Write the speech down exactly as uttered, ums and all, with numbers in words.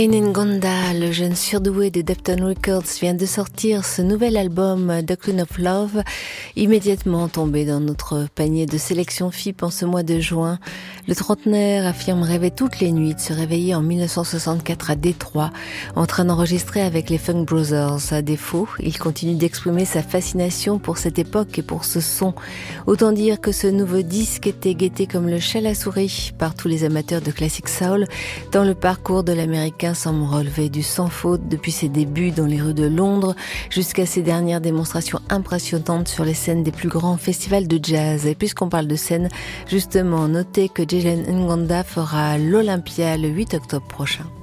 Ngonda, le jeune surdoué de Depton Records, vient de sortir ce nouvel album Doctrine of Love, immédiatement tombé dans notre panier de sélection F I P en ce mois de juin. Le trentenaire affirme rêver toutes les nuits de se réveiller en mille neuf cent soixante-quatre à Détroit, en train d'enregistrer avec les Funk Brothers. À défaut, il continue d'exprimer sa fascination pour cette époque et pour ce son. Autant dire que ce nouveau disque était guetté comme le chat à la souris par tous les amateurs de classic soul, dans le parcours de l'américain semble relever du sans faute depuis ses débuts dans les rues de Londres jusqu'à ses dernières démonstrations impressionnantes sur les scènes des plus grands festivals de jazz. Et puisqu'on parle de scène, justement, notez que Jalen Ngonda fera l'Olympia le huit octobre prochain.